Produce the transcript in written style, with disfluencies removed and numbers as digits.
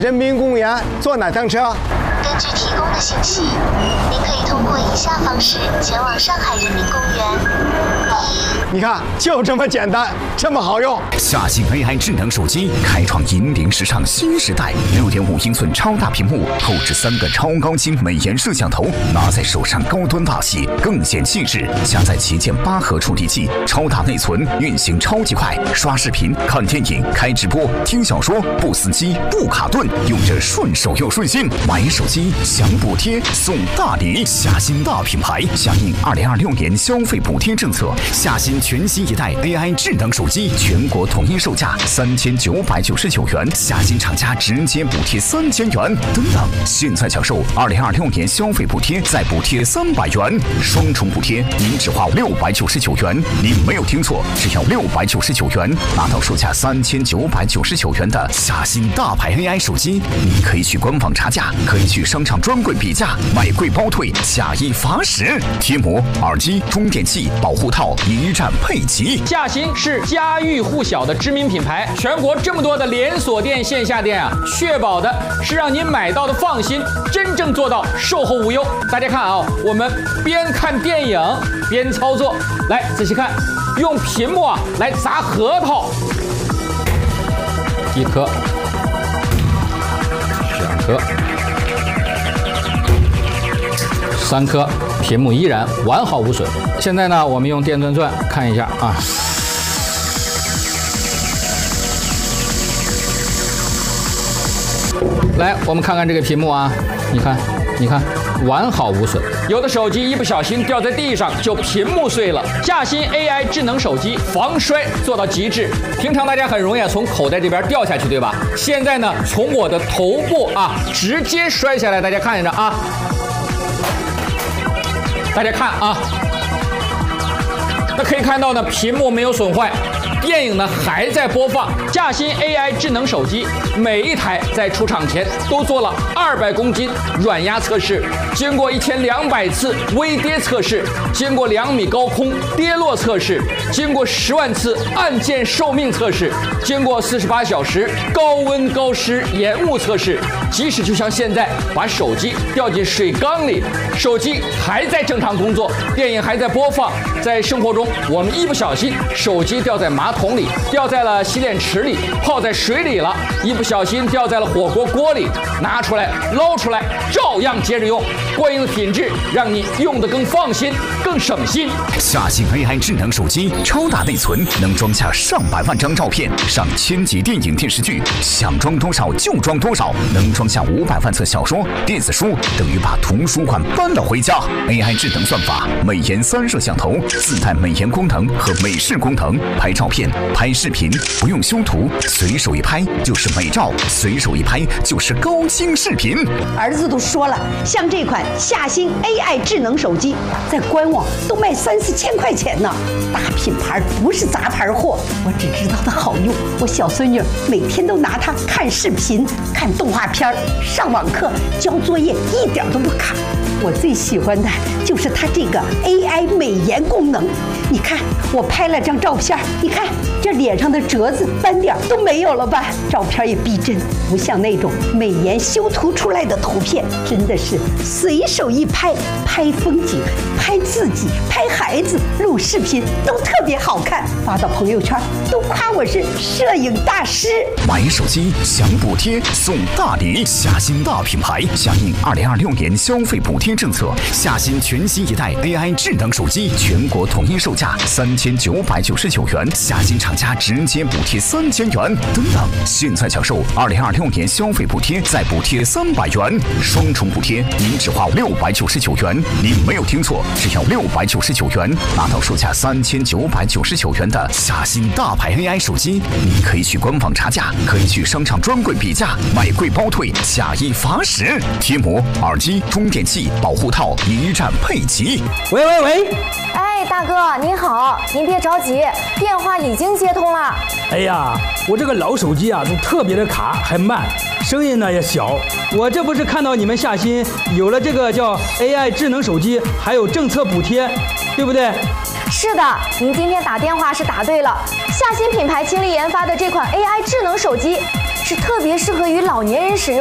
人民公园坐哪趟车？ 根据提供的信息，您可以通过以下方式前往上海人民公园。 你看，就这么简单，这么好用。 夏信 AI 智能手机开创引领时尚新时代，6.5英寸超大屏幕，后置3个超高清美颜摄像头，拿在手上高端大气，更显气质。下载旗舰8核处理器，超大内存，运行超级快，刷视频、看电影、开直播、听小说，不死机、不卡顿，用着顺手又顺心。买手机享补贴送大礼，夏信大品牌响应2026年消费补贴政策，夏信全新一代 AI 智能手机全国统一售价3999元，夏信厂家直接补贴3000元。等等，现在享受2026年消费补贴再补贴300元，双重补贴，您只花699元。您没有听错，只要699元，拿到售价3999元的夏信大牌 AI 手机。您可以去官网查价，可以去商场专柜比价，买贵包退，下一罚10。贴膜、耳机、充电器、保护套一站配齐。 夏信是家喻户晓的知名品牌，全国这么多的连锁店、线下店啊，确保的是让您买到的放心，真正做到售后无忧。大家看啊，我们边看电影边操作，来仔细看，用屏幕啊来砸核桃，1颗、2颗、3颗，屏幕依然完好无损。现在呢，我们用电钻钻看一下啊。来，我们看看这个屏幕啊，你看，完好无损。有的手机一不小心掉在地上就屏幕碎了。夏信 AI 智能手机防摔做到极致。平常大家很容易从口袋这边掉下去，对吧？现在呢，从我的头部啊直接摔下来，大家看着啊。大家看啊，那可以看到呢，屏幕没有损坏，电影呢还在播放。夏信 AI 智能手机每一台在出厂前都做了200公斤软压测试，经过1200次微跌测试，经过2米高空跌落测试，经过10万次按键寿命测试，经过48小时高温高湿延误测试。即使就像现在把手机掉进水缸里，手机还在正常工作，电影还在播放。在生活中，我们一不小心手机掉在马桶里，掉在了洗脸池里，泡在水里了，一不小心掉在了火锅锅里，拿出来捞出来，照样接着用，过硬的品质让你用得更放心，更省心。 夏信 AI 智能手机超大内存，能装下上百万张照片，上1000集电影电视剧，想装多少就装多少，能装下500万册小说、电子书，等于把图书馆搬了回家。AI 智能算法，美颜3摄像头，自带美颜功能和美视功能，拍照片、拍视频不用修图，随手一拍就是美照，随手一拍就是高清视频。 儿子都说了，像这款夏信 AI 智能手机，在官网都卖3-4千块钱呢。大品牌不是杂牌货，我只知道它好用。我小孙女每天都拿它看视频、看动画片、上网课、交作业，一点都不卡。我最喜欢的就是它这个 AI 美颜功能。你看，我拍了张照片，你看这脸上的褶子、斑点都没有了吧？照片也逼真，不像那种美颜修图出来的图片，真的是随手一拍，拍风景、拍自己、拍孩子、录视频都特别好看，发到朋友圈都夸我是摄影大师。 买手机享补贴送大礼，夏信大品牌响应2026年消费补贴政策，夏信全新一代 AI 智能手机全国统一售价3999元，夏信厂家直接补贴3000元。等等，现在享受2026年消费补贴再补贴300元，双重补贴，您只花699元。您没有听错，只要699元，拿到售价3999元的夏信大牌 AI 手机。您可以去官网查价，可以去商场专柜比价，买贵包退，下一罚10。贴膜、耳机、充电器、保护套一站配齐。 喂， 哎，大哥您好，您别着急，电话已经接通了。 哎呀，我这个老手机啊，都特别的卡，还慢，声音呢也小。我这不是看到你们夏信有了这个叫 AI 智能手机，还有政策补贴，对不对？ 是的，您今天打电话是打对了。夏信品牌倾力研发的这款 AI 智能手机， 是特别适合于老年人使用。